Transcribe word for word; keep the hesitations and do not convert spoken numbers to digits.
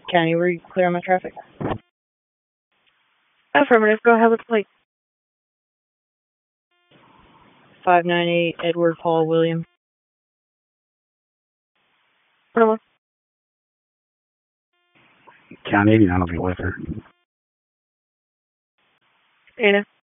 County, were you clear on my traffic? Affirmative. Go ahead with the plate. five nine eight Edward Paul William. Number. County eighty-nine will be with her. Dana.